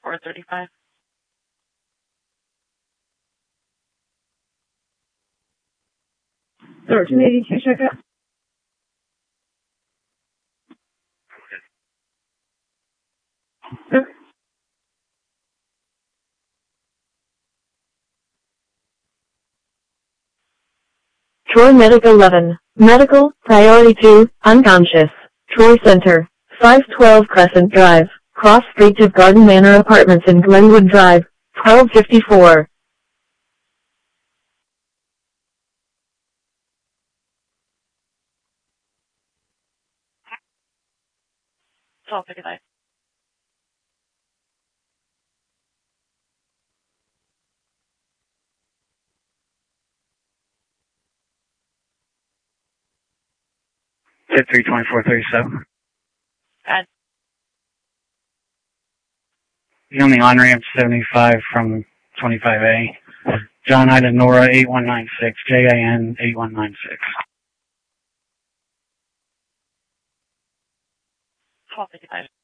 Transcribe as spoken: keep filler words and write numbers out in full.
four thirty-five. thirteen eighty-two, check out. Okay. Troy Medic eleven. Medical, Priority two, unconscious. Troy Center, five twelve Crescent Drive, cross street to Garden Manor Apartments in Glenwood Drive, twelve fifty-four. twelve fifty-five. Hit three twenty-four thirty-seven. Add. Be on the on-ramp seventy-five from twenty-five A. John Ida Nora eight one nine six, J I N eight one nine six. twelve fifty-five.